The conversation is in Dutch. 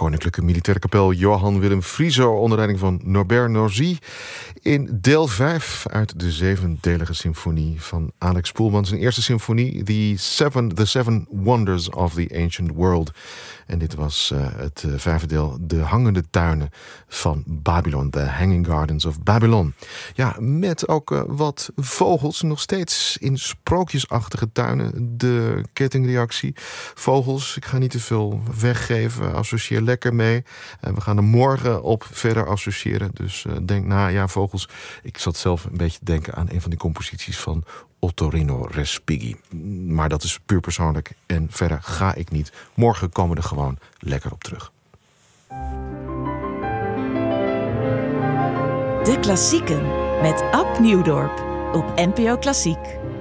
Koninklijke Militaire Kapel Johan Willem Frieso onder leiding van Norbert Nozy in deel 5 uit de 7-delige symfonie van Alex Poelman. Zijn eerste symfonie, The Seven Wonders of the Ancient World. En dit was het 5e deel, De Hangende Tuinen van Babylon, The Hanging Gardens of Babylon. Ja, met ook wat vogels, nog steeds in sprookjesachtige tuinen. De kettingreactie. Vogels, ik ga niet te veel weggeven, associeer lekker mee. We gaan er morgen op verder associëren. Dus denk na, ja, vogels. Ik zat zelf een beetje te denken aan een van die composities van Ottorino Respighi. Maar dat is puur persoonlijk en verder ga ik niet. Morgen komen we er gewoon lekker op terug. De Klassieken met Ab Nieuwdorp op NPO Klassiek.